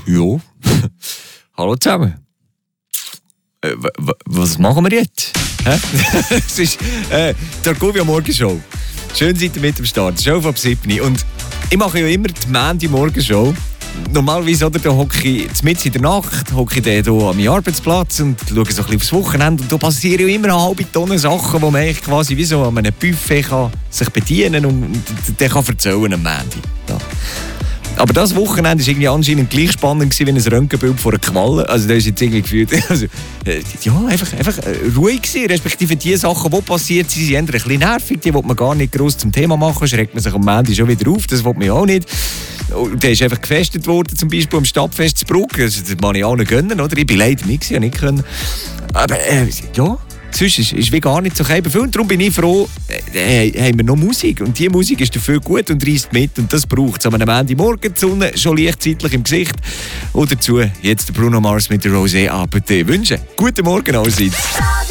Ja. Hallo zusammen. Was machen wir jetzt? Es ist die Argovia Morgenshow. Schön seid ihr mit am Start. Show ab 7. Und ich mache ja immer die Mandy-Morgenshow. Normalerweise da hocke ich mitten in der Nacht hocke ich hier an meinem Arbeitsplatz und schaue so ein bisschen aufs Wochenende. Und da passieren ja immer eine halbe Tonne Sachen, die man eigentlich quasi wie so an einem Buffet kann sich bedienen und dann kann erzählen am Mandy. Ja. Aber das Wochenende war irgendwie anscheinend gleich spannend wie ein Röntgenbild vor einer Qualle. Also da ist jetzt irgendwie gefühlt, einfach ruhig gewesen, respektive die Sachen, die passiert sind, sind ein bisschen nervig, die will man gar nicht gross zum Thema machen, schreckt man sich am Ende schon wieder auf, das will man auch nicht. Und der ist einfach gefestet worden, zum Beispiel am Stadtfest zu Bruck, das kann ich auch nicht gönnen, oder? Ich bin leider nicht können. Aber sonst ist wie gar nicht so viel. Und darum bin ich froh, haben wir noch Musik. Und diese Musik ist dafür gut und reisst mit. Und das braucht es. Am Ende Morgen die Sonne schon leicht zeitlich im Gesicht. Und dazu jetzt der Bruno Mars mit der Rosé APT. Wünsche guten Morgen allerseits.